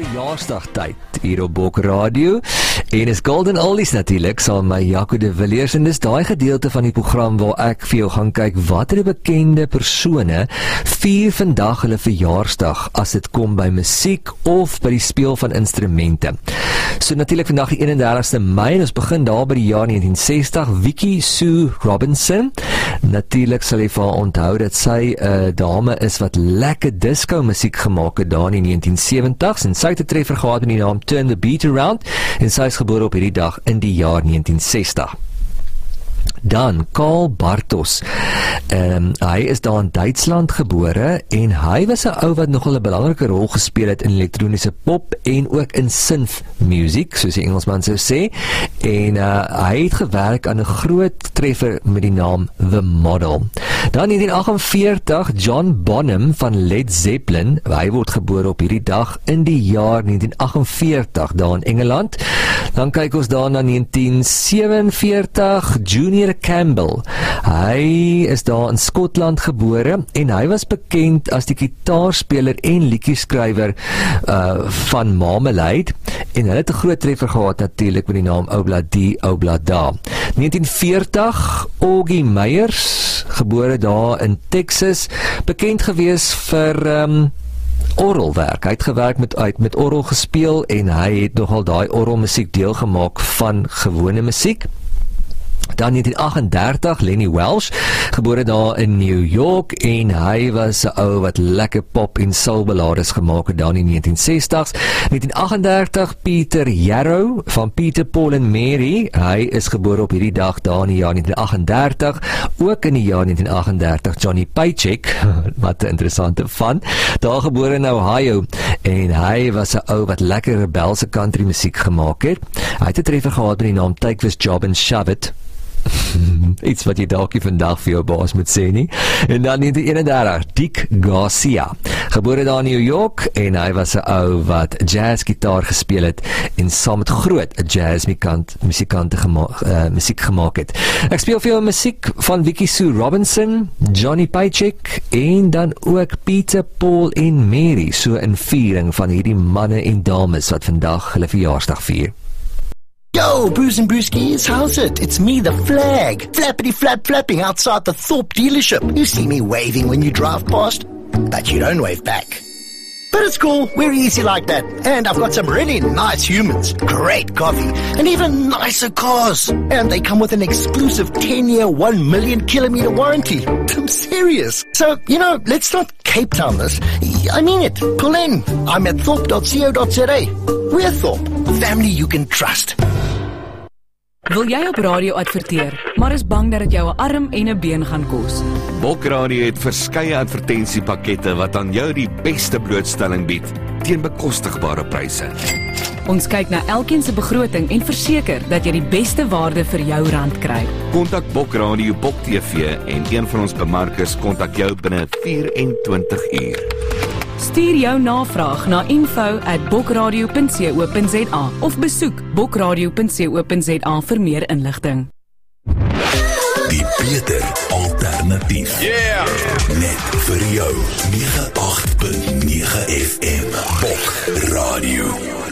verjaarsdagtyd hier op Bok Radio en is Golden Oldies natuurlik saam met Jaco de Villiers en dis daai gedeelte van die program waar ek vir jou gaan kyk watter bekende persone vier vandag hulle verjaarsdag as dit kom by musiek of by die speel van instrumente. So natuurlik vandag die 31ste Mei en ons begin daar by die jaar 1960. Vicki Sue Robinson, natuurlik sal jy vir haar onthou dat sy 'n dame is wat lekker disco musiek gemaak het daar in die 1970s en sy het 'n treffer gehad met die naam Turn the Beat Around en sy is gebore op hierdie dag in die jaar 1960. Dan Karl Bartos. Hy is daar in Duitsland gebore en hy was 'n ou wat nogal 'n belangrike rol gespeel het in elektroniese pop en ook in synth music, soos die Engelsman sou sê. En hy het gewerk aan 'n groot treffer met die naam The Model. Dan 1948 John Bonham van Led Zeppelin. Hy word gebore op hierdie dag in die jaar 1948 daar in Engeland. Dan kyk ons daar na 1947 Junior Campbell. Hy is daar in Skotland gebore en hy was bekend as die gitaarspeler en liedjieskrywer van Marmalade en hy het 'n groot treffer gehad natuurlik met die naam Obladi Oblada. 1940 Augie Meyers, gebore daar in Texas, bekend gewees vir orgelwerk. Hy het gewerk met orgel gespeel en hy het nogal daai orgelmusiek deel gemaak van gewone musiek. Dan 1938 Lenny Welsh, gebore daar in New York en hy was 'n ou wat lekker pop en soul ballades gemaak het daar in die 1960s. 1938 Peter Yarrow van Peter, Paul and Mary. Hy is gebore op hierdie dag daar in die jaar 1938. Ook in die jaar 1938 Johnny Paycheck, wat 'n interessante van, daar gebore in Ohio en hy was 'n ou wat lekker rebelse country musiek gemaak het. Hy het 'n treffer gehad met die naam Take This Job and Shove It. Iets wat jy dalk nie vandag vir jou baas moet sê nie. En dan 1931 Dick Garcia, gebore daar in New York en hy was 'n ou wat jazzgitaar gespeel het en saam met groot jazzmusikante musiek gemaak het. Ek speel vir jou musiek van Vicki Sue Robinson, Johnny Paycheck en dan ook Peter, Paul en Mary, so in viering van hierdie manne en dames wat vandag hulle verjaarsdag vier. Yo, Bruce and Brewskis, how's it? It's me, the Flag. Flappity flap flapping outside the Thorpe dealership. You see me waving when you drive past, but you don't wave back. But it's cool, we're easy like that. And I've got some really nice humans, great coffee, and even nicer cars. And they come with an exclusive 10-year, 1 million kilometer warranty. I'm serious. So, let's not Cape Town this. I mean it. Pull in. I'm at thorpe.co.za. We're Thorpe. Family you can trust. Wil jy op radio adverteer, maar is bang dat dit jou 'n arm en 'n been gaan kos? Bok Radio het verskeie advertensiepakkette wat aan jou die beste blootstelling bied teen bekostigbare pryse. Ons kyk na elkeen se begroting en verseker dat jy die beste waarde vir jou rand kry. Kontak Bok Radio, Bok TV en een van ons bemarkers kontak jou binne 24 uur. Stuur jou navraag na info@bokradio.co.za of besoek bokradio.co.za vir meer inligting. Die beter alternatief. Yeah! Net vir jou 98.9 FM Bok Radio.